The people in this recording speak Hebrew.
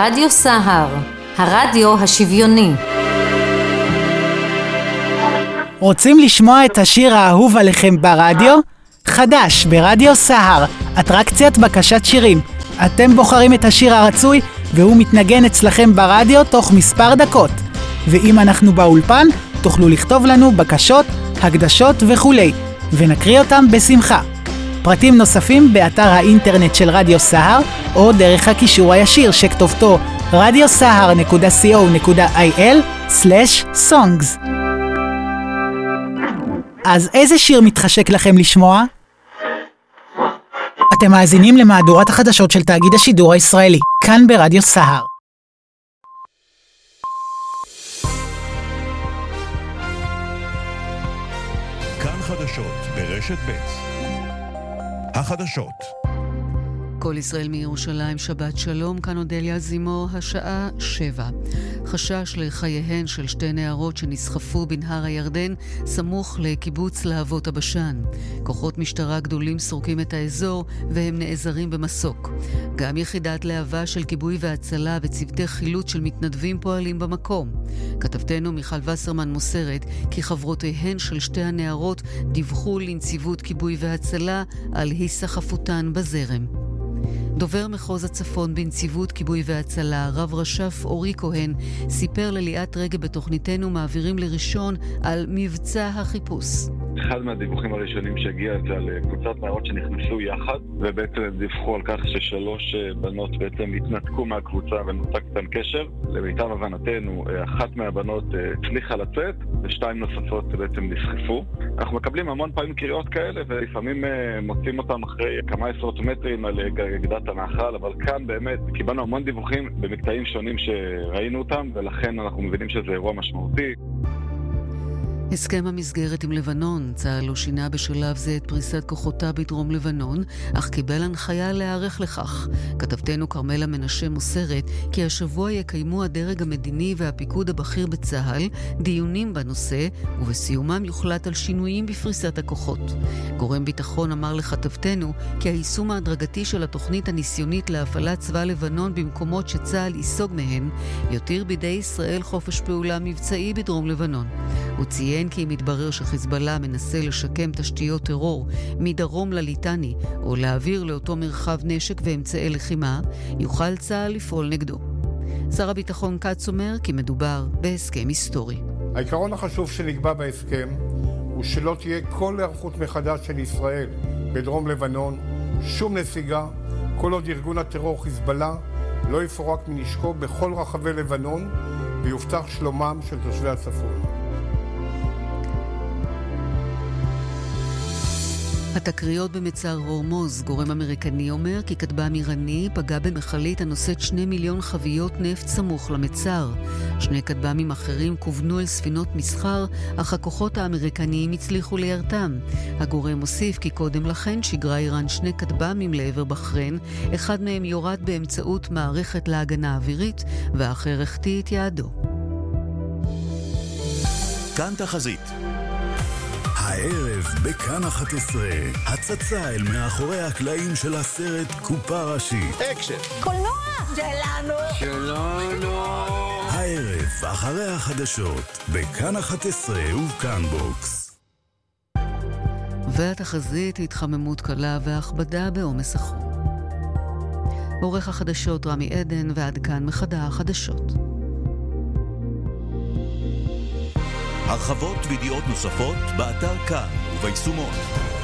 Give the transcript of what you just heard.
רדיו סהר, הרדיו השוויוני. רוצים לשמוע את השיר האהוב עליכם ברדיו? חדש ברדיו סהר, אטרקציית בקשת שירים. אתם בוחרים את השיר הרצוי והוא מתנגן אצלכם ברדיו תוך מספר דקות. ואם אנחנו באולפן, תוכלו לכתוב לנו בקשות, הקדשות וכולי, ונקריא אותם בשמחה. פרטים נוספים באתר האינטרנט של רדיו סהר, או דרך הקישור הישיר שכתובתו radiosahar.co.il/songs. אז איזה שיר מתחשק לכם לשמוע? אתם מאזינים למהדורת החדשות של תאגיד השידור הישראלי, כאן ברדיו סהר. כאן חדשות ברשת ב'. החדשות. כל ישראל מירושלים, שבת שלום, כאן אודליה זימור, השעה 7. חשש לחייהן של שתי נערות שנסחפו בנהר הירדן סמוך לקיבוץ להבות הבשן. כוחות משטרה גדולים סורקים את האזור והם נעזרים במסוק. גם יחידת להבה של כיבוי והצלה וצוותי חילוץ של מתנדבים פועלים במקום. כתבתנו מיכל וסרמן מוסרת כי חברותיהן של שתי הנערות דיווחו לנציבות כיבוי והצלה על היסחפותן בזרם. דובר מחוז הצפון בנציבות כיבוי והצלה, רב רשף אורי כהן, סיפר לליאת רגע בתוכניתנו מעבירים לראשון על מבצע החיפוש. אחד מהדיווחים הראשונים שהגיע זה על קבוצת נערות שנכנסו יחד, ובעצם הם דיווחו על כך ששלוש בנות בעצם התנתקו מהקבוצה ונותק איתן קשר. למיטב הבנתנו, אחת מהבנות הצליחה לצאת, ושתיים נוספות בעצם נסחפו. אנחנו מקבלים המון פעמים קריאות כאלה, ולפעמים מוצאים אותם אחרי כמה עשרות מטרים על גדת הנחל, אבל כאן באמת קיבלנו המון דיווחים במקטעים שונים שראינו אותם, ולכן אנחנו מבינים שזה אירוע משמעותי. הסכם המסגרת עם לבנון, צה"ל לא שינה בשלב זה את פריסת כוחותיו בדרום לבנון, אך קיבל הנחיה להיערך לכך. כתבתנו כרמלה מנשה מוסרת כי השבוע יקיימו הדרג המדיני והפיקוד הבכיר בצה"ל דיונים בנושא, ובסיומם יוחלט על שינויים בפריסת הכוחות. גורם ביטחון אמר לכתבתנו כי היישום ההדרגתי של התוכנית הניסיונית להפעלת צבא לבנון במקומות שצה"ל ייסוג מהן, יותיר בידי ישראל חופש פעולה מבצעי בדרום לבנון. הוא ציין כי אם מתברר שחיזבאללה מנסה לשקם תשתיות טרור מדרום לליטני או להעביר לאותו מרחב נשק ואמצעי לחימה, יוכל צה"ל לפעול נגדו. שר הביטחון כץ אומר כי מדובר בהסכם היסטורי. העיקרון החשוב שנקבע בהסכם הוא שלא תהיה כל היערכות מחדש של ישראל בדרום לבנון, שום נסיגה, כל עוד ארגון הטרור חיזבאללה לא יפורק מנשקו בכל רחבי לבנון ויובטח שלומם של תושבי הצפון. התקריות במצר הורמוז, גורם אמריקני אומר כי כטב"ם איראני פגע במכלית הנושאת 2 מיליון חביות נפט סמוך למצר. 2 כטב"מים אחרים כוונו אל ספינות מסחר, אך הכוחות האמריקניים הצליחו ליירתם. הגורם מוסיף כי קודם לכן שיגרה איראן 2 כטב"מים לעבר בחריין, אחד מהם יורד באמצעות מערכת להגנה אווירית, והאחר החטיא את יעדו. כאן תחזית. הערב בכאן 11, הצצה אל מאחורי הקלעים של הסרט קופה ראשית. אקשן. קולנוע שלנו. הערב אחרי החדשות, בכאן 11 וכאן בוקס. והתחזית התחממות קלה והכבדה בעומס החום. עורך החדשות רמי עדן, ועד כאן מחדר החדשות. הרחבות וידיעות נוספות באתר כאן וביישומון.